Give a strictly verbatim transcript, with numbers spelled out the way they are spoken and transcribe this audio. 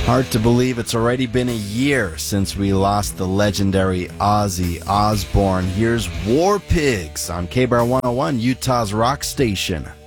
Hard to believe it's already been a year since we lost the legendary Ozzy Osbourne. Here's War Pigs on K B R one oh one, Utah's rock station.